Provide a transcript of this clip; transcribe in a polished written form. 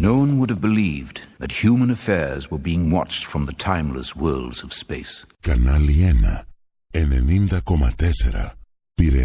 No one would have believed that human affairs were being watched from the timeless worlds of space. Κανάλι 1, 90,4.